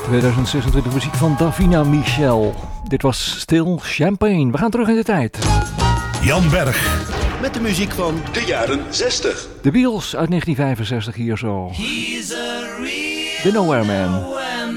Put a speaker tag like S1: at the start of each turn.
S1: 2026 muziek van Davina Michel. Dit was Still Champagne. We gaan terug in de tijd.
S2: Jan Berg.
S3: Met de muziek van
S4: de jaren 60.
S1: The Beatles uit 1965 hier zo. The Nowhere Man.